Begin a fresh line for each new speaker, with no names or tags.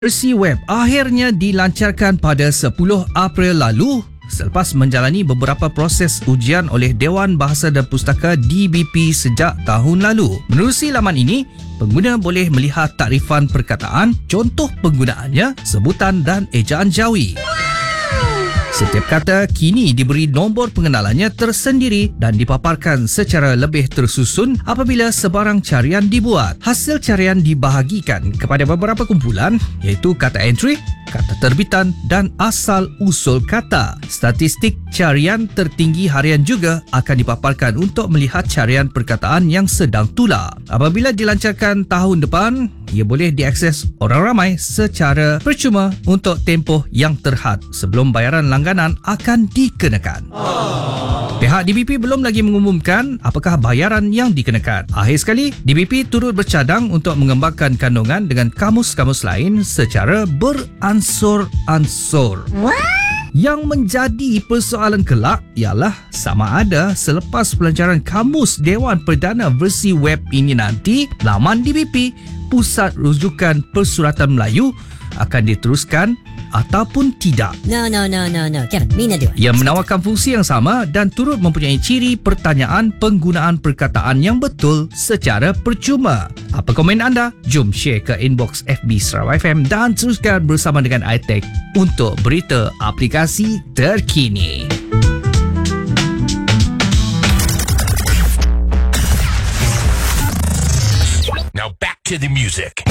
Versi web akhirnya dilancarkan pada 10 April lalu selepas menjalani beberapa proses ujian oleh Dewan Bahasa dan Pustaka DBP sejak tahun lalu. Menerusi laman ini, pengguna boleh melihat takrifan perkataan, contoh penggunaannya, sebutan dan ejaan Jawi. Setiap kata kini diberi nombor pengenalannya tersendiri dan dipaparkan secara lebih tersusun apabila sebarang carian dibuat. Hasil carian dibahagikan kepada beberapa kumpulan iaitu kata entry, kata terbitan dan asal usul kata. Statistik carian tertinggi harian juga akan dipaparkan untuk melihat carian perkataan yang sedang tular. Apabila dilancarkan tahun depan, ia boleh diakses orang ramai secara percuma untuk tempoh yang terhad sebelum bayaran langganan akan dikenakan. Pihak DBP belum lagi mengumumkan apakah bayaran yang dikenakan. Akhir sekali, DBP turut bercadang untuk mengembangkan kandungan dengan kamus-kamus lain secara beransur-ansur. Yang menjadi persoalan kelak ialah sama ada selepas pelancaran Kamus Dewan Perdana versi web ini nanti, laman DBP, Pusat Rujukan Persuratan Melayu, akan diteruskan ataupun tidak.
No. Kevin, Mina do it.
Ia menawarkan fungsi yang sama dan turut mempunyai ciri pertanyaan penggunaan perkataan yang betul secara percuma. Apa komen anda? Jom share ke inbox FB Sarawak FM dan teruskan bersama dengan iTech untuk berita aplikasi terkini.
Now back to the music.